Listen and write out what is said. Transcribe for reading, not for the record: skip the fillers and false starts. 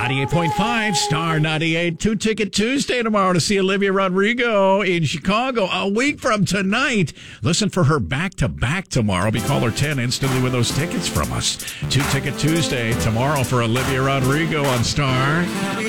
98.5 Star 98. 2-Ticket Tuesday tomorrow to see Olivia Rodrigo in Chicago. A week from tonight. Listen for her back-to-back tomorrow. Be caller 10 instantly with those tickets from us. 2-Ticket Tuesday tomorrow for Olivia Rodrigo on Star.